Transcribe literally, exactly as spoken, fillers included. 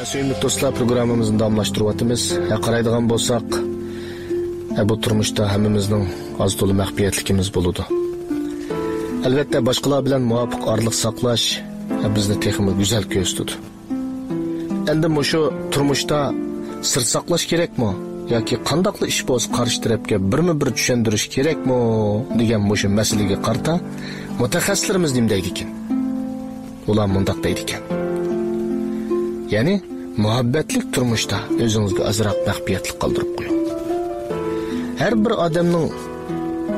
Söyümlük dostlar, programımızın damlaştırıvatımız. Qaraydigan bolsaq, bu turmuşda hemimizning az dolu məxfiyetlikimiz buludu. Elbette başqalar bilan muvafiq aralıq saqlash bizni texmi güzel göstüdü. Endi şu turmuşda sır saqlash kerakmi yoki qandaqli ish bo'lsa qarshi tarafga birma-bir tushundirish kerakmi degan shu masalaga qarta mutaxassislarimiz nima deydi ekan? Ular mundaq deydi ekan. Ya'ni muhabbatlik turmuşda o'zingizga azroq maxfiyatlik qoldirib qo'ying. Har bir odamning